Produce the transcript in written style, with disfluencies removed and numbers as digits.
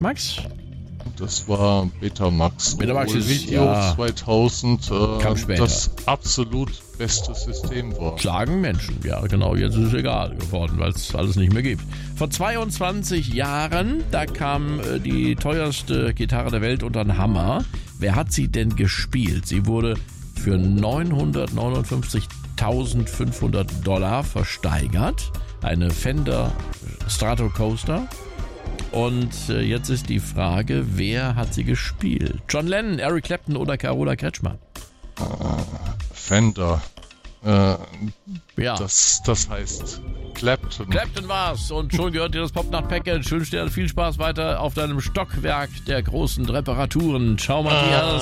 Max? Das war Betamax. Betamax ist, Video ja, 2000 kam später. Das absolut beste System war. Schlagen Menschen, ja genau, jetzt ist es egal geworden, weil es alles nicht mehr gibt. Vor 22 Jahren, da kam die teuerste Gitarre der Welt unter den Hammer. Wer hat sie denn gespielt? Sie wurde für $959.500 versteigert. Eine Fender Stratocaster. Und jetzt ist die Frage, wer hat sie gespielt? John Lennon, Eric Clapton oder Carola Kretschmer? Fender. Ja. Das heißt Clapton. Clapton war's und schon gehört dir das Popnacht-Package. Ich wünsche dir viel Spaß weiter auf deinem Stockwerk der großen Reparaturen. Ciao, Matthias.